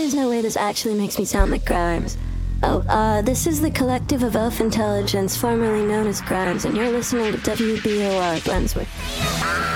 there's no way this actually makes me sound like Grimes. Oh, this is the Collective of Elf Intelligence, formerly known as Grimes, and you're listening to WBOR Glensworth.